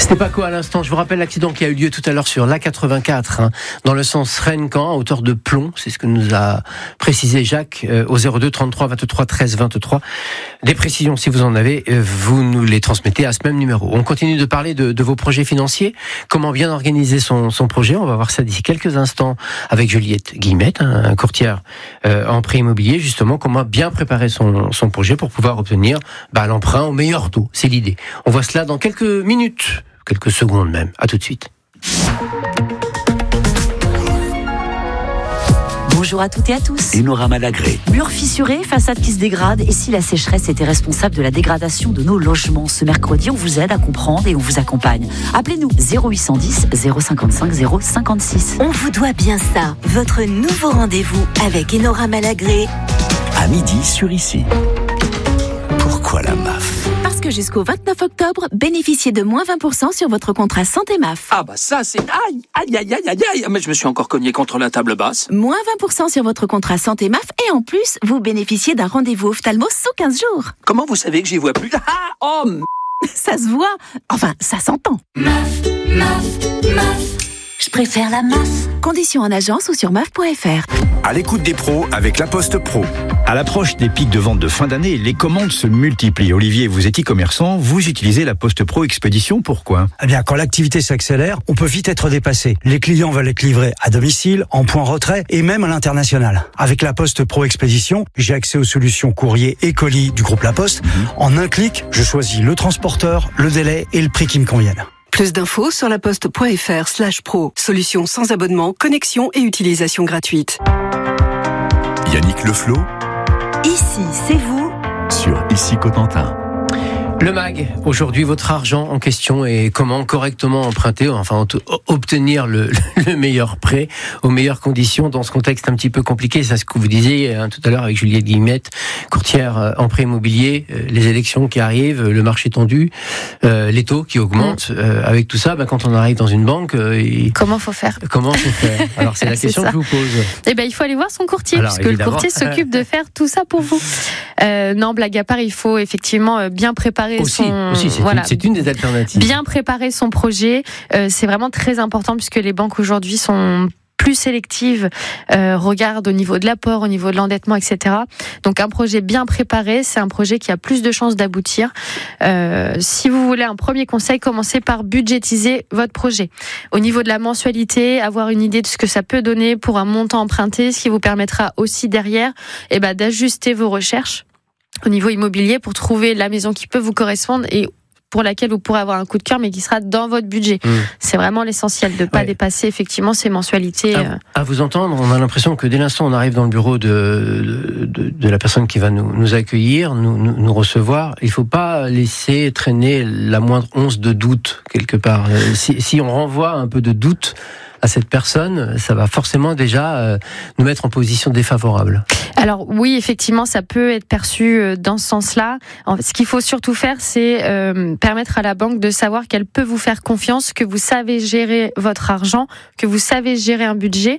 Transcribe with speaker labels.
Speaker 1: C'était Paco à l'instant. Je vous rappelle l'accident qui a eu lieu tout à l'heure sur l'A84, dans le sens Rennes-Caen, à hauteur de Plomb. C'est ce que nous a précisé Jacques au 02 33 23 13 23. Des précisions, si vous en avez, vous nous les transmettez à ce même numéro. On continue de parler de vos projets financiers. Comment bien organiser son projet. On va voir ça d'ici quelques instants avec Juliette Guillemette, un courtière en prêt immobilier. Justement, comment bien préparer son projet pour pouvoir obtenir l'emprunt au meilleur taux. C'est l'idée. On voit cela dans quelques minutes. Quelques secondes même. À tout de suite.
Speaker 2: Bonjour à toutes et à tous.
Speaker 3: Enora Malagré.
Speaker 2: Murs fissurés, façades qui se dégradent. Et si la sécheresse était responsable de la dégradation de nos logements? Ce mercredi, on vous aide à comprendre et on vous accompagne. Appelez-nous 0810 055 056.
Speaker 4: On vous doit bien ça. Votre nouveau rendez-vous avec Enora Malagré.
Speaker 3: À midi sur Ici. Pourquoi la MAF?
Speaker 4: Parce que jusqu'au 29 octobre, bénéficiez de moins 20% sur votre contrat santé MAF.
Speaker 5: Ah bah ça c'est... Aïe. Mais je me suis encore cogné contre la table basse.
Speaker 4: Moins 20% sur votre contrat santé MAF et en plus, vous bénéficiez d'un rendez-vous ophtalmo sous 15 jours.
Speaker 5: Comment vous savez que j'y vois plus?
Speaker 4: Ça se voit. Enfin, ça s'entend.
Speaker 6: MAF. Je préfère la MAF.
Speaker 4: Conditions en agence ou sur maf.fr.
Speaker 7: À l'écoute des pros avec La Poste Pro. À l'approche des pics de vente de fin d'année, les commandes se multiplient. Olivier, vous êtes e-commerçant, vous utilisez La Poste Pro Expédition, pourquoi?
Speaker 8: Eh bien, quand l'activité s'accélère, on peut vite être dépassé. Les clients veulent être livrés à domicile, en point retrait et même à l'international. Avec La Poste Pro Expédition, j'ai accès aux solutions courrier et colis du groupe La Poste. En un clic, je choisis le transporteur, le délai et le prix qui me conviennent.
Speaker 9: Plus d'infos sur laposte.fr/pro. Solution sans abonnement, connexion et utilisation gratuite.
Speaker 7: Yannick Leflot.
Speaker 4: Ici, c'est vous.
Speaker 3: Sur Ici Cotentin.
Speaker 1: Le MAG, aujourd'hui votre argent en question et comment correctement emprunter, enfin obtenir le meilleur prêt aux meilleures conditions dans ce contexte un petit peu compliqué. C'est ce que vous disiez tout à l'heure avec Juliette Guillemette, courtière en prêt immobilier, les élections qui arrivent, le marché tendu, les taux qui augmentent. Avec tout ça, quand on arrive dans une banque...
Speaker 10: Comment faut faire?
Speaker 1: Alors c'est la question que je vous pose.
Speaker 10: Eh ben, il faut aller voir son courtier, puisque le courtier s'occupe de faire tout ça pour vous. Non, blague à part, il faut effectivement bien préparer
Speaker 1: c'est une des alternatives.
Speaker 10: Bien préparer son projet, c'est vraiment très important puisque les banques aujourd'hui sont plus sélectives, regardent au niveau de l'apport, au niveau de l'endettement, etc. Donc un projet bien préparé, c'est un projet qui a plus de chances d'aboutir. Si vous voulez un premier conseil, commencez par budgétiser votre projet. Au niveau de la mensualité, avoir une idée de ce que ça peut donner pour un montant emprunté, ce qui vous permettra aussi derrière d'ajuster vos recherches au niveau immobilier pour trouver la maison qui peut vous correspondre et pour laquelle vous pourrez avoir un coup de cœur mais qui sera dans votre budget. C'est vraiment l'essentiel de ne pas dépasser effectivement ces mensualités.
Speaker 1: À vous entendre, on a l'impression que dès l'instant où on arrive dans le bureau de la personne qui va nous accueillir, nous recevoir, il ne faut pas laisser traîner la moindre once de doute quelque part. Si on renvoie un peu de doute à cette personne, ça va forcément déjà nous mettre en position défavorable.
Speaker 10: Alors oui, effectivement, ça peut être perçu dans ce sens-là. Ce qu'il faut surtout faire, c'est permettre à la banque de savoir qu'elle peut vous faire confiance, que vous savez gérer votre argent, que vous savez gérer un budget.